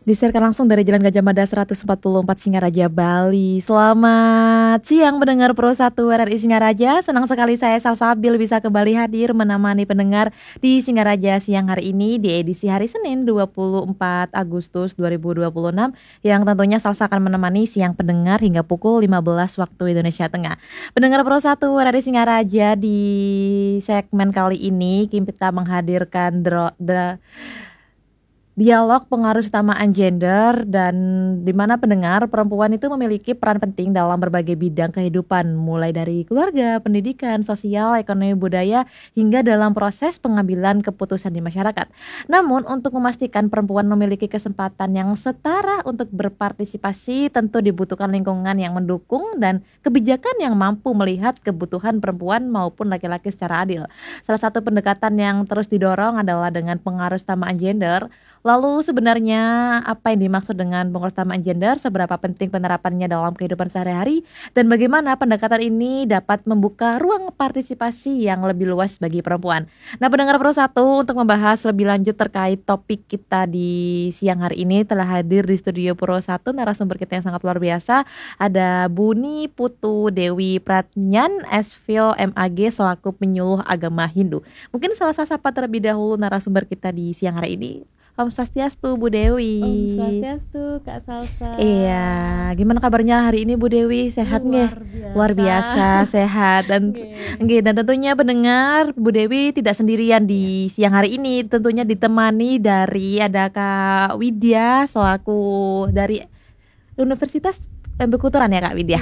Disiarkan langsung dari Jalan Gajah Mada 144 Singaraja, Bali. Selamat siang pendengar Pro 1 RRI Singaraja. Senang sekali saya Salsabil bisa kembali hadir menemani pendengar di Singaraja siang hari ini di edisi hari Senin 24 Agustus 2026 yang tentunya Salsa akan menemani siang pendengar hingga pukul 15 waktu Indonesia Tengah. Pendengar Pro 1 RRI Singaraja, di segmen kali ini kita menghadirkan dialog pengaruh utamaan gender, dan di mana pendengar perempuan itu memiliki peran penting dalam berbagai bidang kehidupan, mulai dari keluarga, pendidikan, sosial, ekonomi, budaya, hingga dalam proses pengambilan keputusan di masyarakat. Namun untuk memastikan perempuan memiliki kesempatan yang setara untuk berpartisipasi, tentu dibutuhkan lingkungan yang mendukung dan kebijakan yang mampu melihat kebutuhan perempuan maupun laki-laki secara adil. Salah satu pendekatan yang terus didorong adalah dengan pengaruh utamaan gender. Lalu sebenarnya apa yang dimaksud dengan pengutamaan gender, seberapa penting penerapannya dalam kehidupan sehari-hari, dan bagaimana pendekatan ini dapat membuka ruang partisipasi yang lebih luas bagi perempuan. Nah, pendengar Pro 1, untuk membahas lebih lanjut terkait topik kita di siang hari ini telah hadir di studio Pro 1 narasumber kita yang sangat luar biasa. Ada Buni Putu Dewi Pratnyan, SFil MAG selaku penyuluh agama Hindu. Mungkin salah sapa terlebih dahulu narasumber kita di siang hari ini. Om Swastiastu, Bu Dewi. Om Swastiastu, Kak Salsa. Iya, gimana kabarnya hari ini Bu Dewi? Sehat nggih? Luar biasa sehat. Dan tentunya pendengar, Bu Dewi tidak sendirian di siang hari ini. Tentunya ditemani dari ada Kak Widya selaku dari Universitas Bekuturan ya Kak Widya.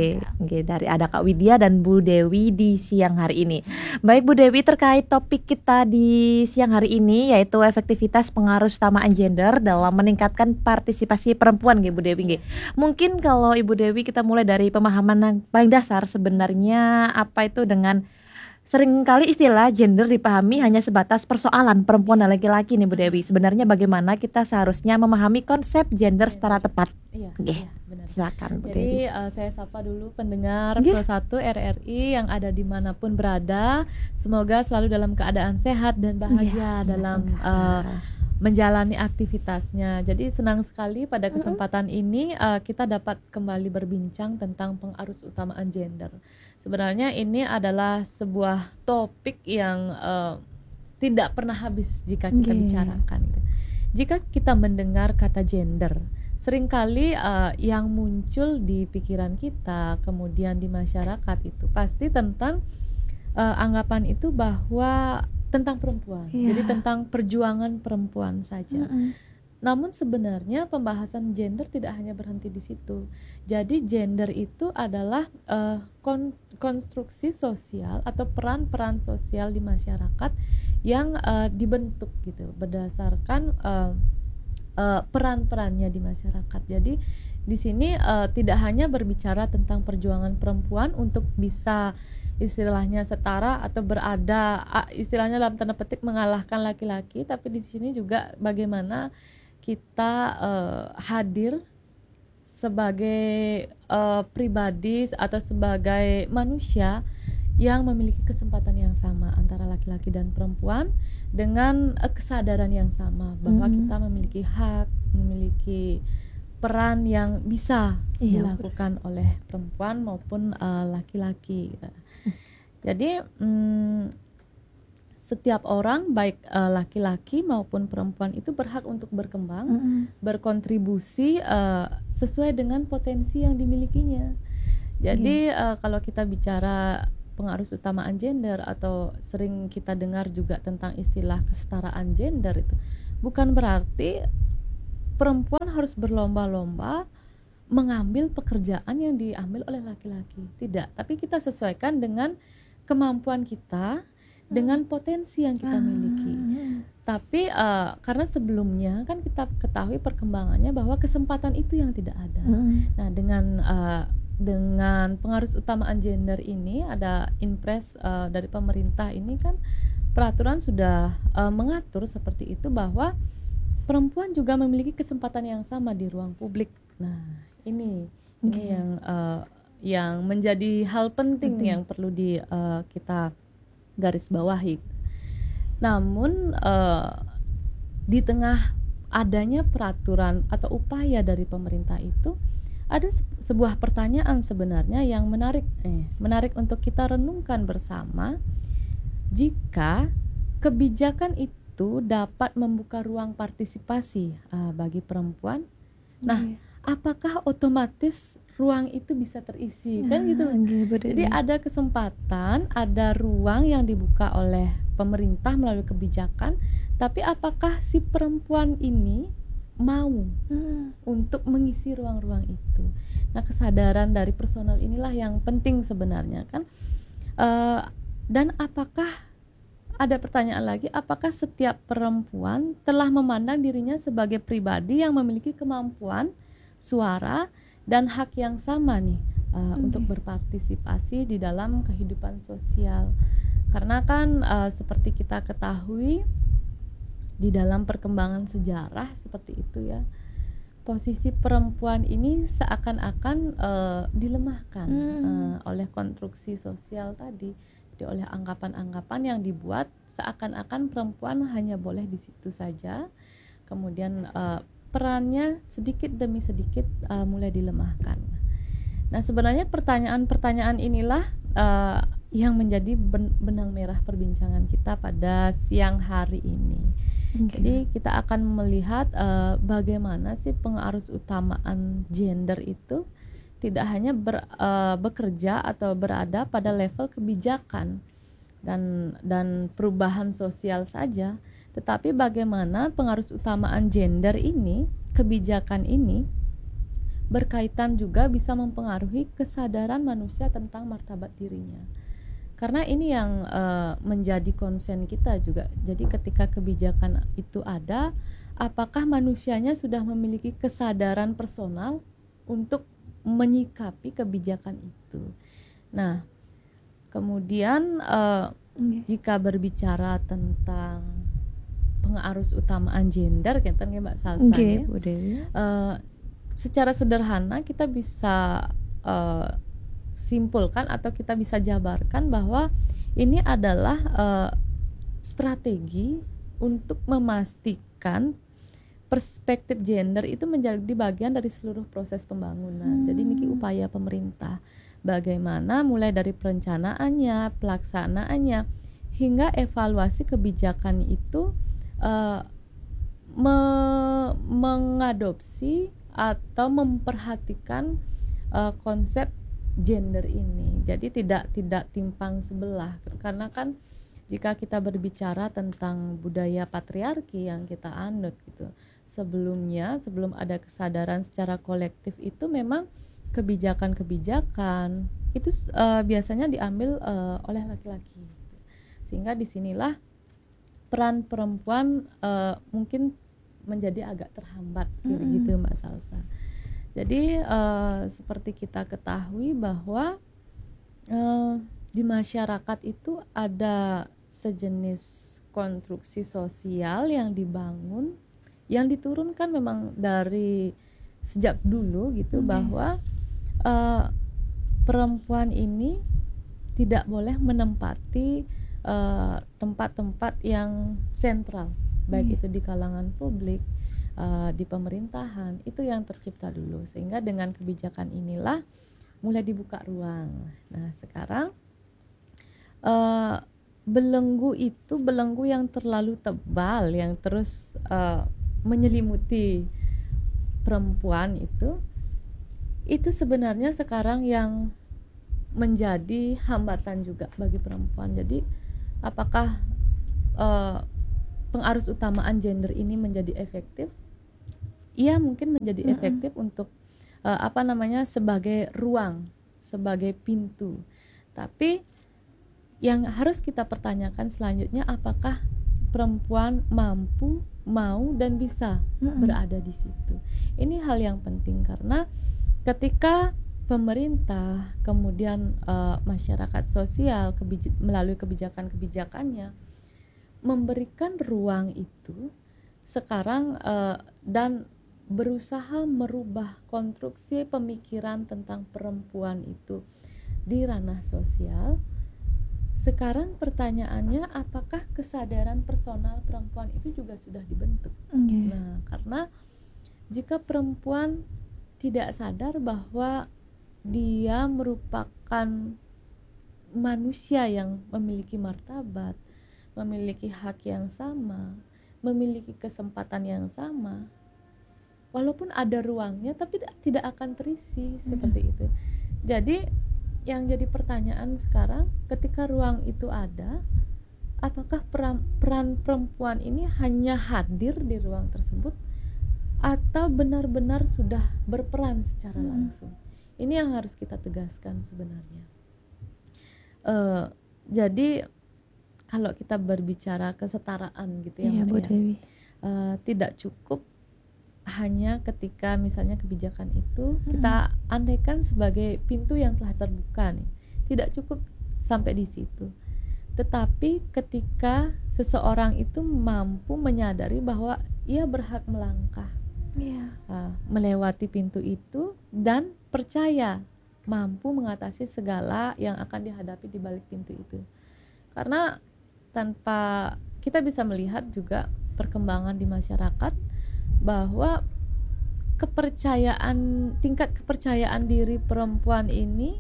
Dari ada Kak Widya dan Bu Dewi di siang hari ini. Baik Bu Dewi, terkait topik kita di siang hari ini yaitu efektivitas pengaruh utamaan gender dalam meningkatkan partisipasi perempuan Bu Dewi. Mungkin kalau Ibu Dewi kita mulai dari pemahaman yang paling dasar, sebenarnya apa itu dengan seringkali istilah gender dipahami hanya sebatas persoalan perempuan dan laki-laki nih Bu Dewi. Sebenarnya bagaimana kita seharusnya memahami konsep gender secara tepat? Iya, benar. Silakan Bu Dewi. Jadi saya sapa dulu pendengar Pro 1 RRI yang ada dimanapun berada. Semoga selalu dalam keadaan sehat dan bahagia dalam menjalani aktivitasnya. Jadi senang sekali pada kesempatan ini kita dapat kembali berbincang tentang pengarus utamaan gender. Sebenarnya ini adalah sebuah topik yang tidak pernah habis jika kita bicarakan. Jika kita mendengar kata gender, seringkali yang muncul di pikiran kita, kemudian di masyarakat itu pasti tentang anggapan itu bahwa tentang perempuan, jadi tentang perjuangan perempuan saja. Namun sebenarnya pembahasan gender tidak hanya berhenti di situ. Jadi gender itu adalah konstruksi sosial atau peran-peran sosial di masyarakat yang dibentuk gitu berdasarkan peran-perannya di masyarakat. Jadi di sini tidak hanya berbicara tentang perjuangan perempuan untuk bisa istilahnya setara atau berada istilahnya dalam tanda petik mengalahkan laki-laki, tapi di sini juga bagaimana kita hadir sebagai pribadi atau sebagai manusia yang memiliki kesempatan yang sama antara laki-laki dan perempuan dengan kesadaran yang sama bahwa kita memiliki hak, memiliki peran yang bisa dilakukan oleh perempuan maupun laki-laki. Jadi setiap orang baik laki-laki maupun perempuan itu berhak untuk berkembang, berkontribusi sesuai dengan potensi yang dimilikinya. Jadi kalau kita bicara pengaruh utamaan gender atau sering kita dengar juga tentang istilah kesetaraan gender, itu bukan berarti perempuan harus berlomba-lomba mengambil pekerjaan yang diambil oleh laki-laki. Tidak, tapi kita sesuaikan dengan kemampuan kita, dengan potensi yang kita miliki. Tapi karena sebelumnya kan kita ketahui perkembangannya bahwa kesempatan itu yang tidak ada. Nah, dengan pengaruh utamaan gender ini ada impres dari pemerintah ini kan peraturan sudah mengatur seperti itu bahwa perempuan juga memiliki kesempatan yang sama di ruang publik. Nah, ini yang menjadi hal penting yang perlu kita garis bawahi. Namun di tengah adanya peraturan atau upaya dari pemerintah itu, ada sebuah pertanyaan sebenarnya yang menarik untuk kita renungkan bersama. Jika kebijakan itu dapat membuka ruang partisipasi bagi perempuan, nah apakah otomatis ruang itu bisa terisi, kan gitu. Jadi ada kesempatan, ada ruang yang dibuka oleh pemerintah melalui kebijakan, tapi apakah si perempuan ini mau untuk mengisi ruang-ruang itu? Nah, kesadaran dari personal inilah yang penting sebenarnya, kan. Dan apakah ada pertanyaan lagi, apakah setiap perempuan telah memandang dirinya sebagai pribadi yang memiliki kemampuan, suara, dan hak yang sama nih untuk berpartisipasi di dalam kehidupan sosial? Karena kan seperti kita ketahui di dalam perkembangan sejarah seperti itu ya, posisi perempuan ini seakan-akan dilemahkan oleh konstruksi sosial tadi. Jadi oleh anggapan-anggapan yang dibuat seakan-akan perempuan hanya boleh di situ saja, kemudian perannya sedikit demi sedikit mulai dilemahkan. Nah, sebenarnya pertanyaan-pertanyaan inilah yang menjadi benang merah perbincangan kita pada siang hari ini. Jadi kita akan melihat bagaimana sih pengarus utamaan gender itu tidak hanya bekerja atau berada pada level kebijakan dan perubahan sosial saja, tetapi bagaimana pengarus utamaan gender ini, kebijakan ini berkaitan juga bisa mempengaruhi kesadaran manusia tentang martabat dirinya. Karena ini yang menjadi konsen kita juga. Jadi ketika kebijakan itu ada, apakah manusianya sudah memiliki kesadaran personal untuk menyikapi kebijakan itu? Nah, kemudian jika berbicara tentang pengarus utamaan gender, kan Mbak Salsa ya, secara sederhana kita bisa simpulkan atau kita bisa jabarkan bahwa ini adalah strategi untuk memastikan perspektif gender itu menjadi bagian dari seluruh proses pembangunan. Jadi niki upaya pemerintah bagaimana mulai dari perencanaannya, pelaksanaannya, hingga evaluasi kebijakan itu mengadopsi atau memperhatikan konsep gender ini. Jadi tidak timpang sebelah, karena kan jika kita berbicara tentang budaya patriarki yang kita anut gitu, sebelum ada kesadaran secara kolektif itu memang kebijakan itu biasanya diambil oleh laki-laki, sehingga disinilah peran perempuan mungkin menjadi agak terhambat gitu Mbak Salsa. Jadi seperti kita ketahui bahwa di masyarakat itu ada sejenis konstruksi sosial yang dibangun, yang diturunkan memang dari sejak dulu gitu, bahwa perempuan ini tidak boleh menempati tempat-tempat yang sentral, baik itu di kalangan publik, di pemerintahan, itu yang tercipta dulu, sehingga dengan kebijakan inilah mulai dibuka ruang. Nah, sekarang belenggu yang terlalu tebal yang terus menyelimuti perempuan itu sebenarnya sekarang yang menjadi hambatan juga bagi perempuan. Jadi apakah pengarus utamaan gender ini menjadi efektif? Iya, mungkin menjadi efektif untuk sebagai ruang, sebagai pintu. Tapi yang harus kita pertanyakan selanjutnya, apakah perempuan mampu, mau, dan bisa berada di situ? Ini hal yang penting, karena ketika pemerintah, kemudian masyarakat sosial melalui kebijakan-kebijakannya memberikan ruang itu sekarang dan berusaha merubah konstruksi pemikiran tentang perempuan itu di ranah sosial. Sekarang pertanyaannya, apakah kesadaran personal perempuan itu juga sudah dibentuk? Nah, karena karena jika perempuan tidak sadar bahwa dia merupakan manusia yang memiliki martabat, memiliki hak yang sama, memiliki kesempatan yang sama, walaupun ada ruangnya tapi tidak akan terisi seperti itu. Jadi yang jadi pertanyaan sekarang, ketika ruang itu ada, apakah peran perempuan ini hanya hadir di ruang tersebut atau benar-benar sudah berperan secara langsung? Ini yang harus kita tegaskan sebenarnya. Jadi kalau kita berbicara kesetaraan gitu ya, Bu Dewi, tidak cukup hanya ketika misalnya kebijakan itu kita andaikan sebagai pintu yang telah terbuka nih, tidak cukup sampai di situ. Tetapi ketika seseorang itu mampu menyadari bahwa ia berhak melangkah, melewati pintu itu, dan percaya mampu mengatasi segala yang akan dihadapi di balik pintu itu. Karena tanpa kita bisa melihat juga perkembangan di masyarakat bahwa tingkat kepercayaan diri perempuan ini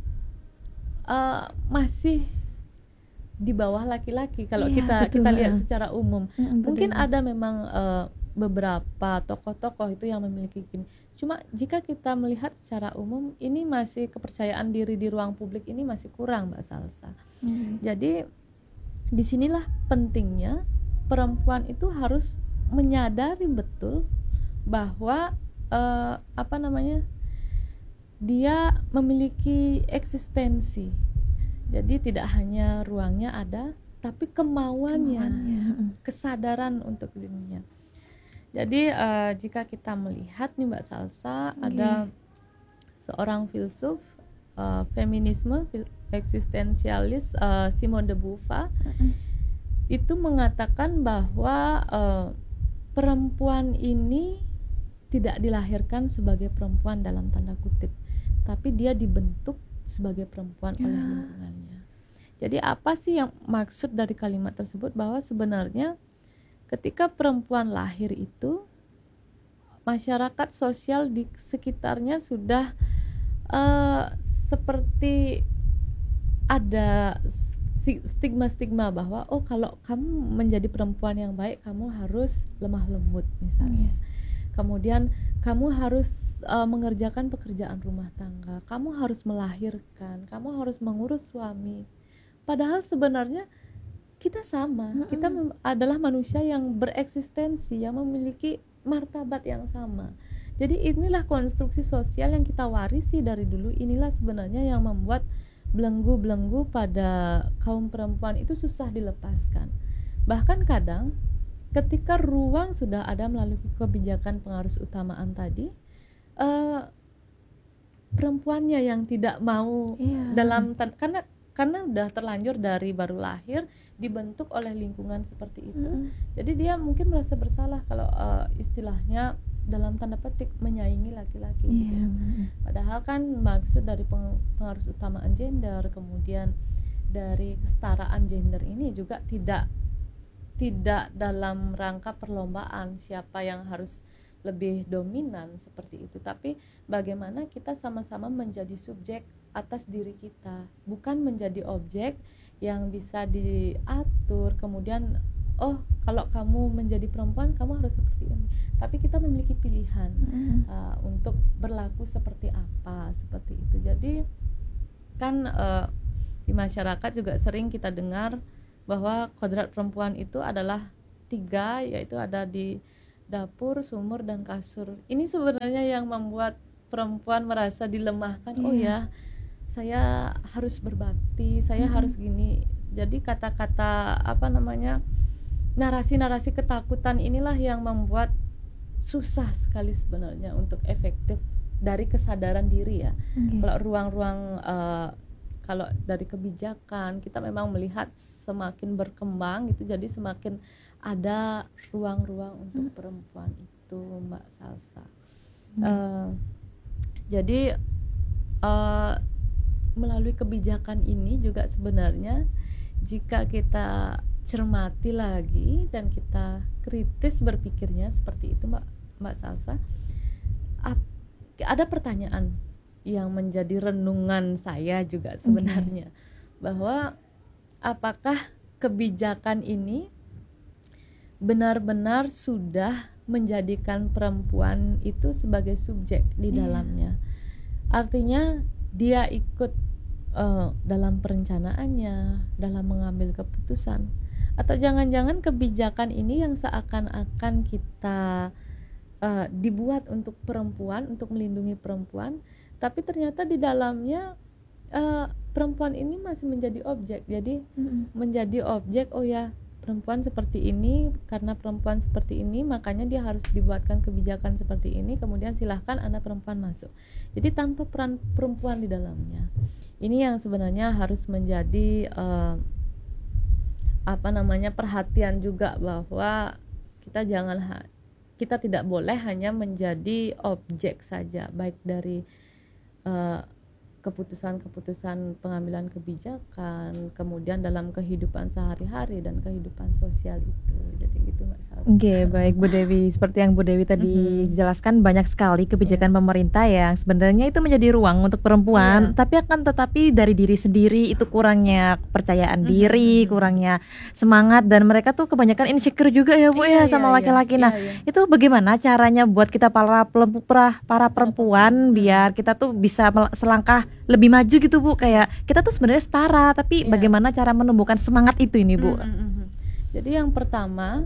masih di bawah laki-laki kalau kita lihat secara umum. Mungkin ada memang beberapa tokoh-tokoh itu yang memiliki gini. Cuma jika kita melihat secara umum, ini masih kepercayaan diri di ruang publik ini masih kurang, Mbak Salsa. Jadi disinilah pentingnya perempuan itu harus menyadari betul bahwa dia memiliki eksistensi. Jadi tidak hanya ruangnya ada, tapi kemauannya, kesadaran untuk dirinya. Jadi jika kita melihat nih Mbak Salsa, ada seorang filsuf feminisme eksistensialis, Simone de Beauvoir, itu mengatakan bahwa perempuan ini tidak dilahirkan sebagai perempuan dalam tanda kutip, tapi dia dibentuk sebagai perempuan oleh lingkungannya. Jadi apa sih yang maksud dari kalimat tersebut? Bahwa sebenarnya ketika perempuan lahir itu, masyarakat sosial di sekitarnya sudah seperti ada stigma-stigma bahwa kalau kamu menjadi perempuan yang baik, kamu harus lemah lembut misalnya. Kemudian kamu harus mengerjakan pekerjaan rumah tangga, kamu harus melahirkan, kamu harus mengurus suami. Padahal sebenarnya kita sama, kita adalah manusia yang bereksistensi, yang memiliki martabat yang sama. Jadi inilah konstruksi sosial yang kita warisi dari dulu. Inilah sebenarnya yang membuat belenggu-belenggu pada kaum perempuan itu susah dilepaskan. Bahkan kadang ketika ruang sudah ada melalui kebijakan pengarus utamaan tadi, perempuannya yang tidak mau karena udah terlanjur dari baru lahir dibentuk oleh lingkungan seperti itu. Jadi dia mungkin merasa bersalah kalau istilahnya dalam tanda petik menyaingi laki-laki. Padahal kan maksud dari pengarus utamaan gender, kemudian dari kesetaraan gender ini juga tidak dalam rangka perlombaan siapa yang harus lebih dominan seperti itu, tapi bagaimana kita sama-sama menjadi subjek atas diri kita, bukan menjadi objek yang bisa diatur. Kemudian kalau kamu menjadi perempuan kamu harus seperti ini, tapi kita memiliki pilihan untuk berlaku seperti apa, seperti itu. Jadi kan di masyarakat juga sering kita dengar bahwa kodrat perempuan itu adalah 3, yaitu ada di dapur, sumur, dan kasur. Ini sebenarnya yang membuat perempuan merasa dilemahkan. Saya harus berbakti, saya harus gini. Jadi kata-kata narasi-narasi ketakutan inilah yang membuat susah sekali sebenarnya untuk efektif dari kesadaran diri ya. Kalau ruang-ruang kalau dari kebijakan kita memang melihat semakin berkembang gitu, jadi semakin ada ruang-ruang untuk perempuan itu, Mbak Salsa. Jadi melalui kebijakan ini juga sebenarnya jika kita cermati lagi dan kita kritis berpikirnya seperti itu, Mbak Mbak Salsa, ada pertanyaan yang menjadi renungan saya juga sebenarnya, bahwa apakah kebijakan ini benar-benar sudah menjadikan perempuan itu sebagai subjek di dalamnya. Artinya dia ikut dalam perencanaannya, dalam mengambil keputusan, atau jangan-jangan kebijakan ini yang seakan-akan kita dibuat untuk perempuan, untuk melindungi perempuan, tapi ternyata di dalamnya perempuan ini masih menjadi objek. Jadi menjadi objek, oh ya, perempuan seperti ini, karena perempuan seperti ini makanya dia harus dibuatkan kebijakan seperti ini, kemudian silahkan anak perempuan masuk. Jadi tanpa peran perempuan di dalamnya. Ini yang sebenarnya harus menjadi perhatian juga, bahwa kita tidak boleh hanya menjadi objek saja, baik dari keputusan-keputusan pengambilan kebijakan, kemudian dalam kehidupan sehari-hari dan kehidupan sosial itu. Jadi gitu Mbak Salsa. Oke, baik Bu Dewi. Seperti yang Bu Dewi tadi jelaskan, banyak sekali kebijakan pemerintah yang sebenarnya itu menjadi ruang untuk perempuan, tapi akan tetapi dari diri sendiri itu kurangnya kepercayaan diri, kurangnya semangat, dan mereka tuh kebanyakan insecure juga ya Bu sama laki-laki. Nah, itu bagaimana caranya buat kita para perempuan biar kita tuh bisa selangkah lebih maju gitu Bu, kayak kita tuh sebenarnya setara, tapi bagaimana cara menumbuhkan semangat itu ini Bu? Jadi yang pertama,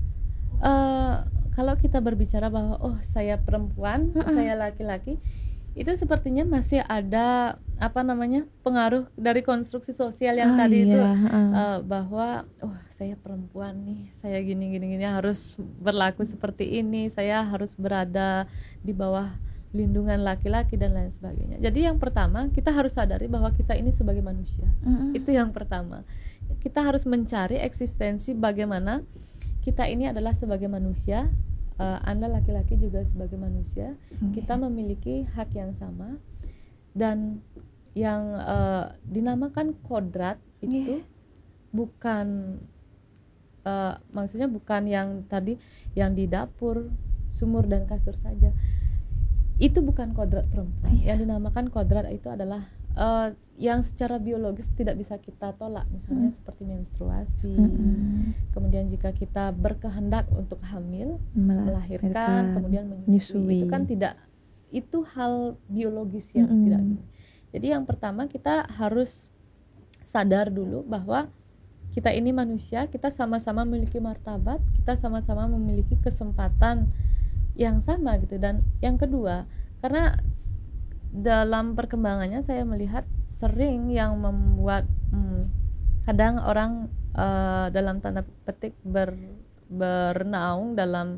kalau kita berbicara bahwa saya perempuan, saya laki-laki, itu sepertinya masih ada pengaruh dari konstruksi sosial yang tadi itu, bahwa saya perempuan nih, saya gini harus berlaku seperti ini, saya harus berada di bawah lindungan laki-laki dan lain sebagainya. Jadi yang pertama, kita harus sadari bahwa kita ini sebagai manusia. Itu yang pertama. Kita harus mencari eksistensi bagaimana kita ini adalah sebagai manusia, Anda laki-laki juga sebagai manusia, kita memiliki hak yang sama, dan yang dinamakan kodrat itu bukan maksudnya bukan yang tadi yang di dapur, sumur dan kasur saja. Itu bukan kodrat perempuan. Yang dinamakan kodrat itu adalah yang secara biologis tidak bisa kita tolak, misalnya seperti menstruasi. Kemudian jika kita berkehendak untuk hamil, melahirkan, kemudian menyusui, itu kan tidak, itu hal biologis yang tidak gini. Jadi yang pertama, kita harus sadar dulu bahwa kita ini manusia, kita sama-sama memiliki martabat, kita sama-sama memiliki kesempatan yang sama gitu. Dan yang kedua, karena dalam perkembangannya saya melihat sering yang membuat kadang orang dalam tanda petik bernaung dalam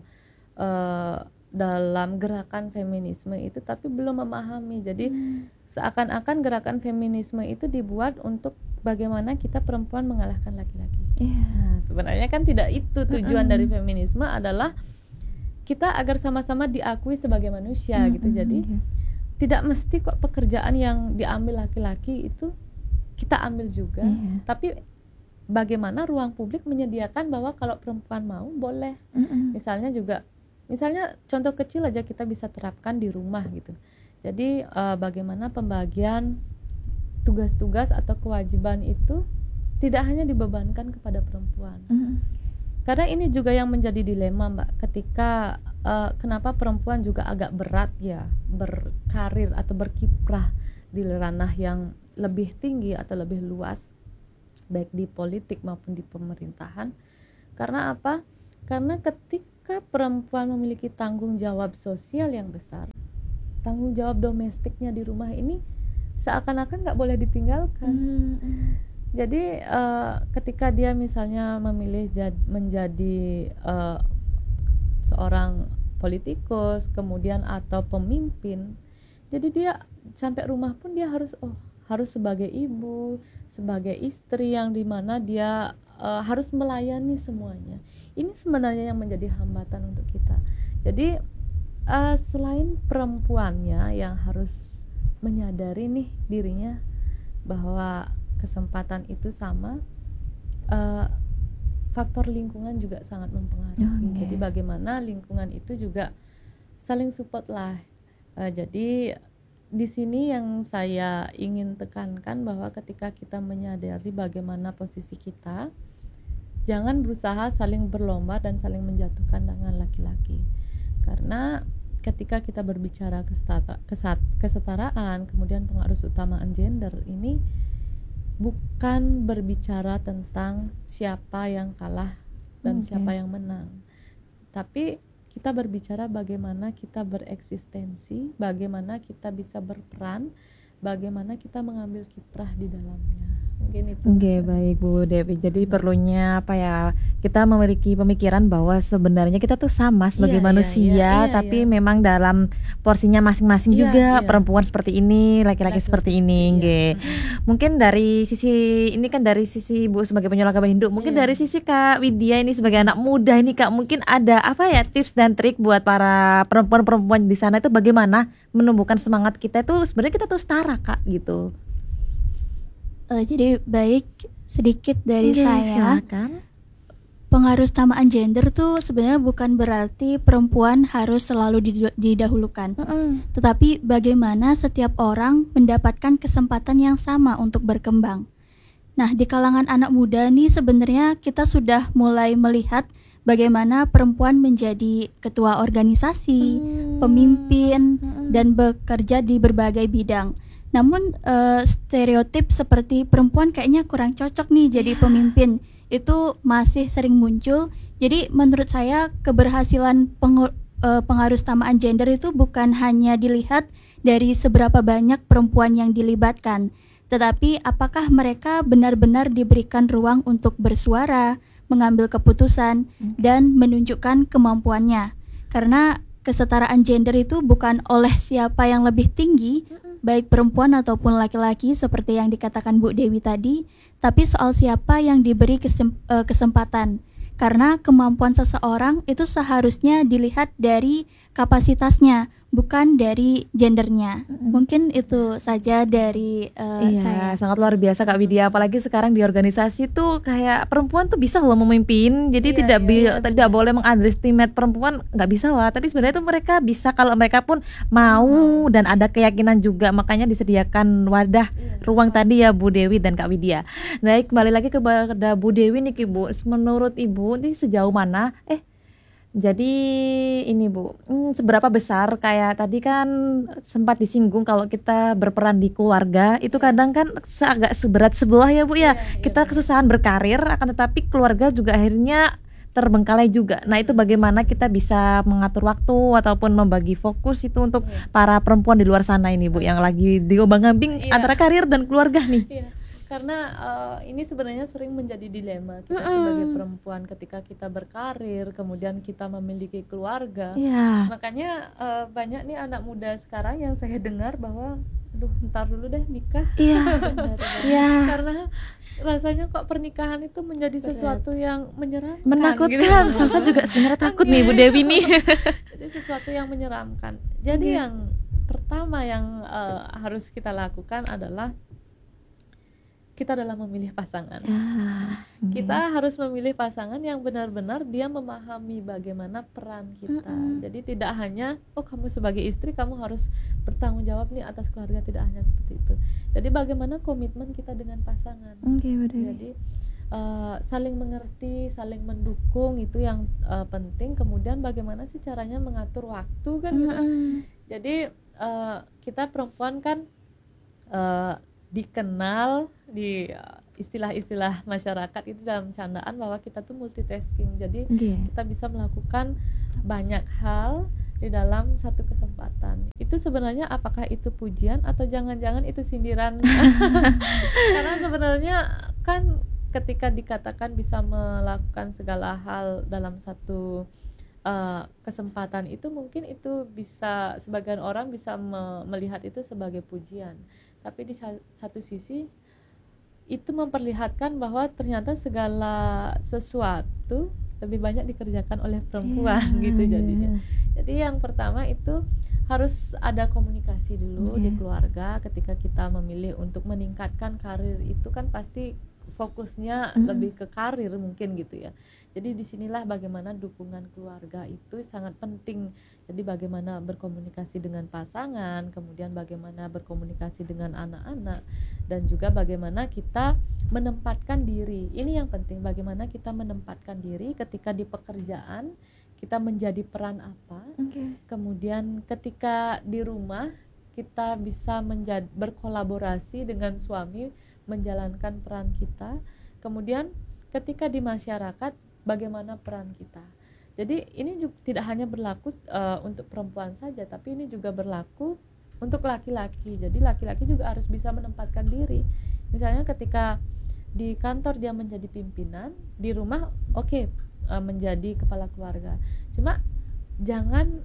gerakan feminisme itu, tapi belum memahami. Jadi seakan-akan gerakan feminisme itu dibuat untuk bagaimana kita perempuan mengalahkan laki-laki. Nah, sebenarnya kan tidak itu tujuan dari feminisme, adalah kita agar sama-sama diakui sebagai manusia gitu. Jadi tidak mesti kok pekerjaan yang diambil laki-laki itu kita ambil juga, tapi bagaimana ruang publik menyediakan bahwa kalau perempuan mau boleh. Misalnya contoh kecil aja kita bisa terapkan di rumah gitu. Jadi bagaimana pembagian tugas-tugas atau kewajiban itu tidak hanya dibebankan kepada perempuan. Karena ini juga yang menjadi dilema Mbak, ketika kenapa perempuan juga agak berat ya berkarir atau berkiprah di ranah yang lebih tinggi atau lebih luas, baik di politik maupun di pemerintahan. Karena apa? Karena ketika perempuan memiliki tanggung jawab sosial yang besar, tanggung jawab domestiknya di rumah ini seakan-akan nggak boleh ditinggalkan. Jadi ketika dia misalnya memilih menjadi seorang politikus, kemudian atau pemimpin, jadi dia sampai rumah pun dia harus sebagai ibu, sebagai istri yang dimana dia harus melayani semuanya. Ini sebenarnya yang menjadi hambatan untuk kita. Jadi selain perempuannya yang harus menyadari nih dirinya bahwa kesempatan itu sama, faktor lingkungan juga sangat mempengaruhi. Jadi bagaimana lingkungan itu juga saling support lah. Jadi di sini yang saya ingin tekankan bahwa ketika kita menyadari bagaimana posisi kita, jangan berusaha saling berlomba dan saling menjatuhkan dengan laki-laki. Karena ketika kita berbicara kesetaraan, kemudian pengarus utamaan gender, ini bukan berbicara tentang siapa yang kalah dan siapa yang menang, tapi kita berbicara bagaimana kita bereksistensi, bagaimana kita bisa berperan, bagaimana kita mengambil kiprah di dalamnya. Mungkin itu. Oke, baik Bu Dewi. Jadi perlunya apa ya? Kita memiliki pemikiran bahwa sebenarnya kita tuh sama sebagai manusia, tapi memang dalam porsinya masing-masing juga. Perempuan seperti ini, laki-laki seperti ini. Mungkin dari sisi ini kan dari sisi Bu sebagai penyuluh agama Hindu, mungkin dari sisi Kak Widya ini sebagai anak muda ini Kak, mungkin ada apa ya tips dan trik buat para perempuan-perempuan di sana itu bagaimana menumbuhkan semangat kita itu sebenarnya kita tuh setara Kak gitu. Jadi baik sedikit dari saya. Silakan. Pengaruh utamaan gender tuh sebenarnya bukan berarti perempuan harus selalu didahulukan. Tetapi bagaimana setiap orang mendapatkan kesempatan yang sama untuk berkembang. Nah, di kalangan anak muda nih sebenarnya kita sudah mulai melihat bagaimana perempuan menjadi ketua organisasi, pemimpin, dan bekerja di berbagai bidang. Namun stereotip seperti perempuan kayaknya kurang cocok nih jadi pemimpin itu masih sering muncul. Jadi menurut saya keberhasilan pengaruh utamaan gender itu bukan hanya dilihat dari seberapa banyak perempuan yang dilibatkan, tetapi apakah mereka benar-benar diberikan ruang untuk bersuara, mengambil keputusan, dan menunjukkan kemampuannya. Karena kesetaraan gender itu bukan oleh siapa yang lebih tinggi, baik perempuan ataupun laki-laki seperti yang dikatakan Bu Dewi tadi, tapi soal siapa yang diberi kesempatan. Karena kemampuan seseorang itu seharusnya dilihat dari kapasitasnya, bukan dari gendernya. Mungkin itu saja dari saya. Sangat luar biasa Kak Widya. Apalagi sekarang di organisasi tuh kayak perempuan tuh bisa loh memimpin. Jadi tidak boleh mengunderestimate perempuan, nggak bisa lah. Tapi sebenarnya tuh mereka bisa kalau mereka pun mau dan ada keyakinan juga. Makanya disediakan wadah ruang tadi ya Bu Dewi dan Kak Widya. Baik, kembali lagi kepada Bu Dewi nih Bu. Menurut Ibu ini sejauh mana jadi ini Bu, seberapa besar kayak tadi kan sempat disinggung kalau kita berperan di keluarga itu kadang kan agak seberat sebelah ya Bu ya. Kita kesusahan berkarir akan tetapi keluarga juga akhirnya terbengkalai juga. Nah itu bagaimana kita bisa mengatur waktu ataupun membagi fokus itu untuk para perempuan di luar sana ini Bu yang lagi diombang-ambing antara karir dan keluarga nih. Karena ini sebenarnya sering menjadi dilema kita sebagai perempuan ketika kita berkarir, kemudian kita memiliki keluarga. Makanya banyak nih anak muda sekarang yang saya dengar bahwa aduh ntar dulu deh nikah. Karena rasanya kok pernikahan itu menjadi sesuatu yang menyeramkan, menakutkan. Gitu. Saya juga sebenarnya takut nih Bu Dewi nih. Jadi sesuatu yang menyeramkan. Jadi yang pertama yang harus kita lakukan adalah kita dalam memilih pasangan. Kita harus memilih pasangan yang benar-benar dia memahami bagaimana peran kita. Jadi tidak hanya kamu sebagai istri kamu harus bertanggung jawab nih atas keluarga, tidak hanya seperti itu. Jadi bagaimana komitmen kita dengan pasangan. Jadi saling mengerti, saling mendukung itu yang penting. Kemudian bagaimana sih caranya mengatur waktu kan gitu. Jadi kita perempuan kan dikenal di istilah-istilah masyarakat itu dalam candaan bahwa kita tuh multitasking. Jadi kita bisa melakukan banyak hal di dalam satu kesempatan. Itu sebenarnya apakah itu pujian atau jangan-jangan itu sindiran? Karena sebenarnya kan ketika dikatakan bisa melakukan segala hal dalam satu kesempatan itu mungkin itu bisa sebagian orang bisa melihat itu sebagai pujian. Tapi di satu sisi itu memperlihatkan bahwa ternyata segala sesuatu lebih banyak dikerjakan oleh perempuan gitu jadinya. Jadi yang pertama itu harus ada komunikasi dulu di keluarga. Ketika kita memilih untuk meningkatkan karir itu kan pasti fokusnya lebih ke karir mungkin gitu ya. Jadi disinilah bagaimana dukungan keluarga itu sangat penting. Jadi bagaimana berkomunikasi dengan pasangan, kemudian bagaimana berkomunikasi dengan anak-anak, dan juga bagaimana kita menempatkan diri. Ini yang penting, bagaimana kita menempatkan diri ketika di pekerjaan, kita menjadi peran apa. Kemudian ketika di rumah kita bisa berkolaborasi dengan suami menjalankan peran kita. Kemudian ketika di masyarakat bagaimana peran kita. Jadi ini juga tidak hanya berlaku untuk perempuan saja, tapi ini juga berlaku untuk laki-laki. Jadi laki-laki juga harus bisa menempatkan diri. Misalnya ketika di kantor dia menjadi pimpinan, di rumah menjadi kepala keluarga. Cuma jangan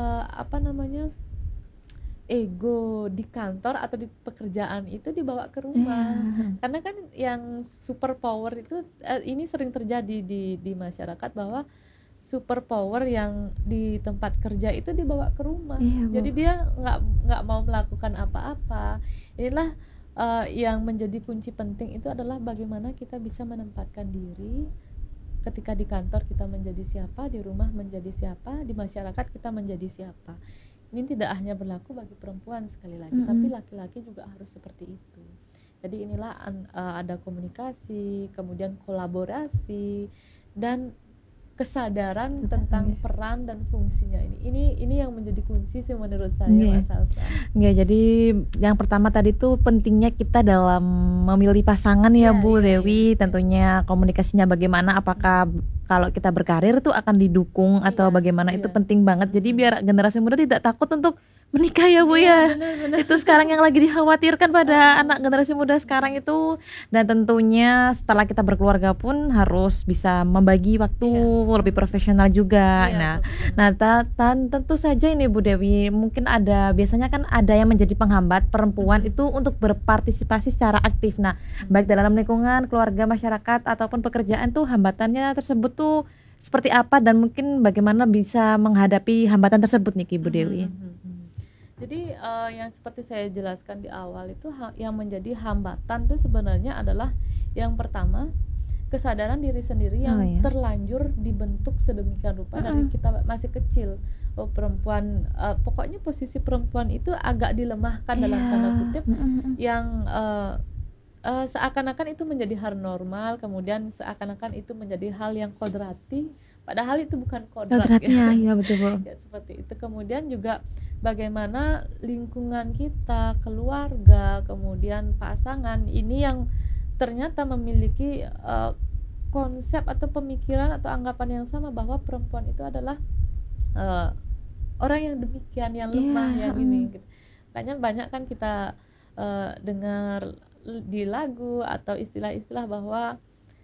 ego di kantor atau di pekerjaan itu dibawa ke rumah. Karena kan yang super power itu ini sering terjadi di masyarakat, bahwa super power yang di tempat kerja itu dibawa ke rumah. Jadi dia nggak mau melakukan apa-apa. Inilah yang menjadi kunci penting, itu adalah bagaimana kita bisa menempatkan diri. Ketika di kantor kita menjadi siapa, di rumah menjadi siapa, di masyarakat kita menjadi siapa. Ini tidak hanya berlaku bagi perempuan sekali lagi, tapi laki-laki juga harus seperti itu. Jadi inilah ada komunikasi, kemudian kolaborasi, dan kesadaran tentang peran dan fungsinya ini yang menjadi kunci sih menurut saya, Mas Salsa. Jadi yang pertama tadi tuh pentingnya kita dalam memilih pasangan ya Bu Dewi, tentunya komunikasinya bagaimana, apakah kalau kita berkarir tuh akan didukung atau bagaimana, itu penting banget. Jadi biar generasi muda tidak takut untuk menikah ya Bu ya. Benar. Itu sekarang yang lagi dikhawatirkan pada anak generasi muda sekarang itu. Dan tentunya setelah kita berkeluarga pun harus bisa membagi waktu lebih profesional juga. Tentu saja ini Bu Dewi, mungkin biasanya kan ada yang menjadi penghambat perempuan itu untuk berpartisipasi secara aktif. Nah, baik dalam lingkungan keluarga, masyarakat ataupun pekerjaan tuh hambatannya tersebut tuh seperti apa, dan mungkin bagaimana bisa menghadapi hambatan tersebut nih Bu Dewi. Jadi yang seperti saya jelaskan di awal itu, yang menjadi hambatan itu sebenarnya adalah yang pertama, kesadaran diri sendiri yang terlanjur dibentuk sedemikian rupa dari kita masih kecil. Perempuan, pokoknya posisi perempuan itu agak dilemahkan dalam tanda kutip, yang seakan-akan itu menjadi hal normal, kemudian seakan-akan itu menjadi hal yang kodrati, padahal itu bukan kodratnya. Ya betul Bu. Ya, seperti itu. Kemudian juga bagaimana lingkungan kita, keluarga, kemudian pasangan ini yang ternyata memiliki konsep atau pemikiran atau anggapan yang sama, bahwa perempuan itu adalah orang yang demikian, yang lemah, yang ini. Makanya banyak kan kita dengar di lagu atau istilah-istilah bahwa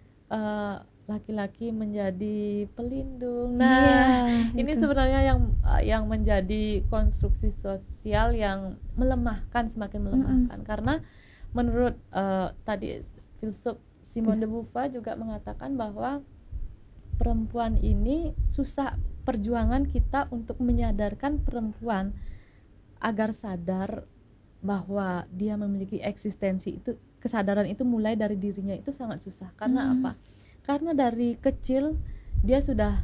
laki-laki menjadi pelindung. Ini sebenarnya yang menjadi konstruksi sosial yang melemahkan, semakin melemahkan. Karena menurut tadi filsuf Simone de Beauvoir juga mengatakan bahwa perempuan ini susah, perjuangan kita untuk menyadarkan perempuan agar sadar bahwa dia memiliki eksistensi itu, kesadaran itu mulai dari dirinya itu sangat susah. Karena apa? Karena dari kecil dia sudah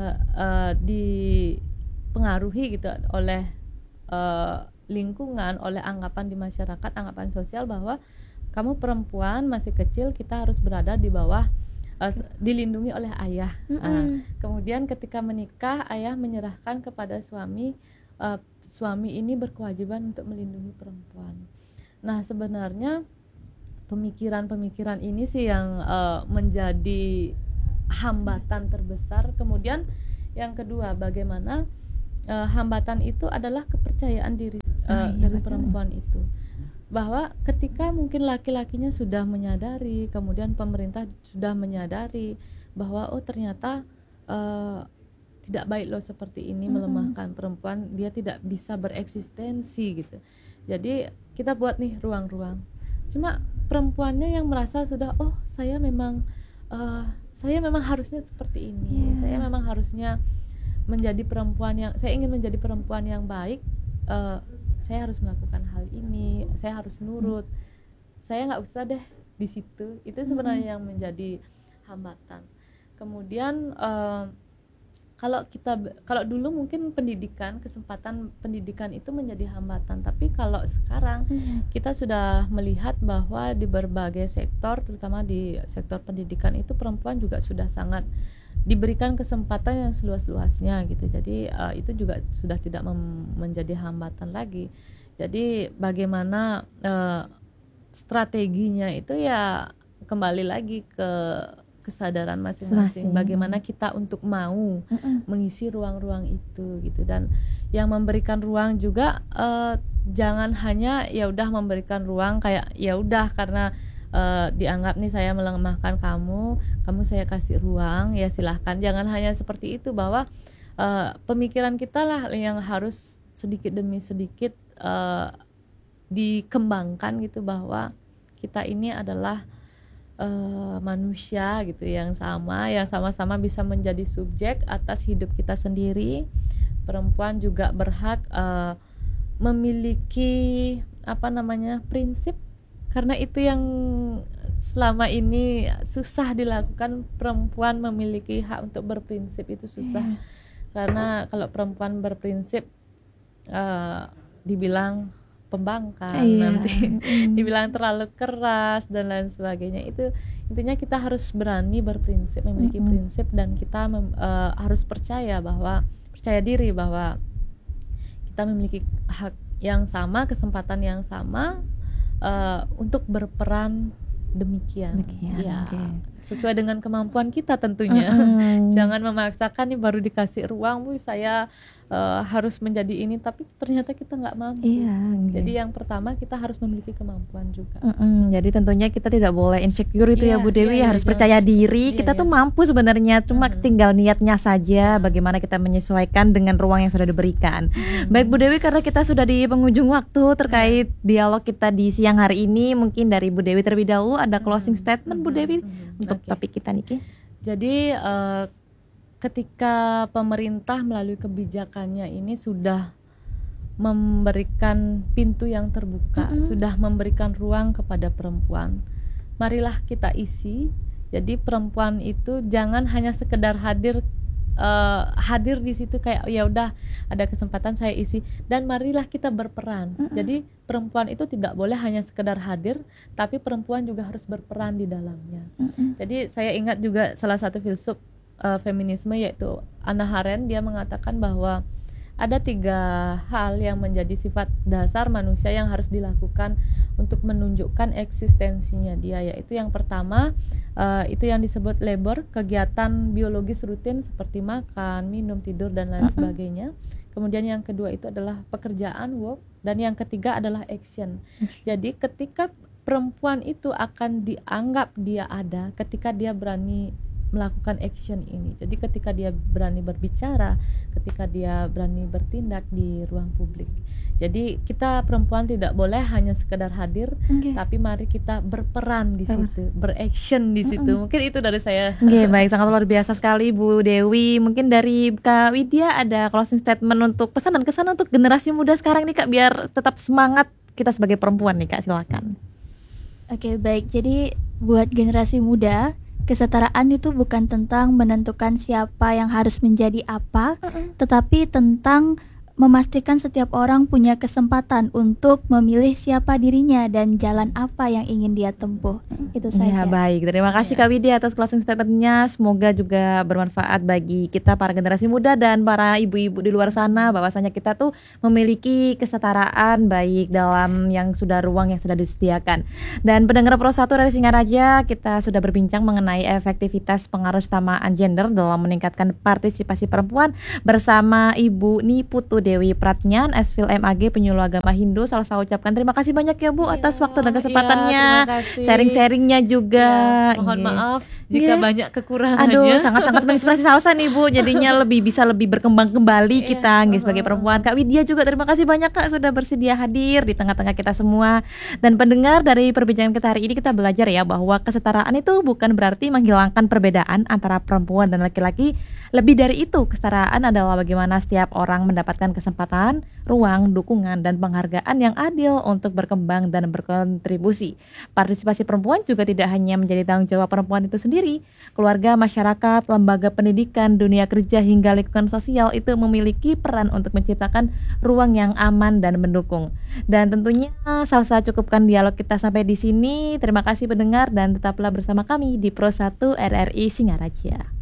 dipengaruhi gitu oleh lingkungan, oleh anggapan di masyarakat, anggapan sosial, bahwa kamu perempuan masih kecil, kita harus berada di bawah, dilindungi oleh ayah. Kemudian ketika menikah, ayah menyerahkan kepada suami, suami ini berkewajiban untuk melindungi perempuan. Nah, sebenarnya pemikiran-pemikiran ini sih yang menjadi hambatan terbesar. Kemudian yang kedua, bagaimana hambatan itu adalah kepercayaan diri dari perempuan itu, bahwa ketika mungkin laki-lakinya sudah menyadari, kemudian pemerintah sudah menyadari bahwa ternyata tidak baik loh seperti ini, melemahkan perempuan, dia tidak bisa bereksistensi gitu. Jadi kita buat nih ruang-ruang. Cuma perempuannya yang merasa sudah, saya memang harusnya seperti ini, saya memang harusnya menjadi perempuan yang, saya ingin menjadi perempuan yang baik, saya harus melakukan hal ini, saya harus nurut, saya nggak usah deh di situ, itu sebenarnya yang menjadi hambatan. Kemudian kalau dulu mungkin kesempatan pendidikan itu menjadi hambatan, tapi kalau sekarang kita sudah melihat bahwa di berbagai sektor, terutama di sektor pendidikan itu perempuan juga sudah sangat diberikan kesempatan yang seluas-luasnya gitu. Jadi itu juga sudah tidak menjadi hambatan lagi. Jadi bagaimana strateginya itu ya kembali lagi ke kesadaran masing-masing. Bagaimana kita untuk mau mengisi ruang-ruang itu gitu. Dan yang memberikan ruang juga jangan hanya ya udah memberikan ruang kayak ya udah karena dianggap nih saya melemahkan kamu saya kasih ruang, ya silahkan. Jangan hanya seperti itu, bahwa pemikiran kita lah yang harus sedikit demi sedikit dikembangkan gitu, bahwa kita ini adalah manusia gitu yang sama-sama bisa menjadi subjek atas hidup kita sendiri. Perempuan juga berhak memiliki prinsip, karena itu yang selama ini susah dilakukan. Perempuan memiliki hak untuk berprinsip itu susah. Karena kalau perempuan berprinsip dibilang pembangkang, nanti dibilang terlalu keras dan lain sebagainya. Itu intinya kita harus berani berprinsip, memiliki prinsip, dan kita harus percaya diri bahwa kita memiliki hak yang sama, kesempatan yang sama untuk berperan demikian. Ya, sesuai dengan kemampuan kita tentunya. Jangan memaksakan nih baru dikasih ruang, saya harus menjadi ini, tapi ternyata kita nggak mampu. Jadi yang pertama kita harus memiliki kemampuan juga. Jadi tentunya kita tidak boleh insecure itu ya Bu Dewi, harus percaya diri. Kita tuh mampu sebenarnya, cuma tinggal niatnya saja. Bagaimana kita menyesuaikan dengan ruang yang sudah diberikan. Baik Bu Dewi, karena kita sudah di penghujung waktu terkait dialog kita di siang hari ini, mungkin dari Bu Dewi terlebih dahulu ada closing statement Bu Dewi untuk topik kita nih. Jadi ketika pemerintah melalui kebijakannya ini sudah memberikan pintu yang terbuka, sudah memberikan ruang kepada perempuan, marilah kita isi. Jadi perempuan itu jangan hanya sekedar hadir di situ kayak ya udah ada kesempatan saya isi, dan marilah kita berperan. Jadi perempuan itu tidak boleh hanya sekedar hadir, tapi perempuan juga harus berperan di dalamnya. Jadi saya ingat juga salah satu filsuf feminisme yaitu Hannah Arendt. Dia mengatakan bahwa ada 3 hal yang menjadi sifat dasar manusia yang harus dilakukan untuk menunjukkan eksistensinya dia, yaitu yang pertama itu yang disebut labor, kegiatan biologis rutin seperti makan, minum, tidur dan lain sebagainya. Kemudian yang kedua itu adalah pekerjaan, work, dan yang ketiga adalah action. Jadi ketika perempuan itu akan dianggap dia ada ketika dia berani melakukan action ini. Jadi ketika dia berani berbicara, ketika dia berani bertindak di ruang publik. Jadi kita perempuan tidak boleh hanya sekedar hadir, tapi mari kita berperan di situ, beraction di situ. Mungkin itu dari saya. Baik, sangat luar biasa sekali Bu Dewi. Mungkin dari Kak Widya ada closing statement untuk pesan dan kesan untuk generasi muda sekarang nih Kak, biar tetap semangat kita sebagai perempuan nih Kak, silakan. Baik. Jadi buat generasi muda, kesetaraan itu bukan tentang menentukan siapa yang harus menjadi apa, tetapi tentang memastikan setiap orang punya kesempatan untuk memilih siapa dirinya dan jalan apa yang ingin dia tempuh. Itu saja. Baik, terima kasih Kak Widya atas closing statement-nya. Semoga juga bermanfaat bagi kita para generasi muda dan para ibu-ibu di luar sana, bahwasanya kita tuh memiliki kesetaraan baik dalam yang sudah ruang yang sudah disediakan. Dan pendengar Pro 1 dari Singaraja, kita sudah berbincang mengenai efektivitas pengaruh kesetaraan gender dalam meningkatkan partisipasi perempuan bersama Ibu Niputu Dewi Pratnyan, Esfil MAG Penyuluh Agama Hindu. Saya ucapkan terima kasih banyak ya Bu atas waktu dan kesempatannya, sharing-sharingnya juga. Mohon maaf jika banyak kekurangannya. Sangat-sangat menginspirasi Salsa nih Bu. Jadinya bisa lebih berkembang kembali kita sebagai perempuan. Kak Widya juga terima kasih banyak Kak sudah bersedia hadir di tengah-tengah kita semua. Dan pendengar, dari perbincangan kita hari ini kita belajar ya bahwa kesetaraan itu bukan berarti menghilangkan perbedaan antara perempuan dan laki-laki. Lebih dari itu, kesetaraan adalah bagaimana setiap orang mendapatkan kesempatan, ruang, dukungan, dan penghargaan yang adil untuk berkembang dan berkontribusi. Partisipasi perempuan juga tidak hanya menjadi tanggung jawab perempuan itu sendiri. Keluarga, masyarakat, lembaga pendidikan, dunia kerja, hingga lingkungan sosial itu memiliki peran untuk menciptakan ruang yang aman dan mendukung. Dan tentunya Salsa cukupkan dialog kita sampai di sini. Terima kasih pendengar dan tetaplah bersama kami di Pro 1 RRI Singaraja.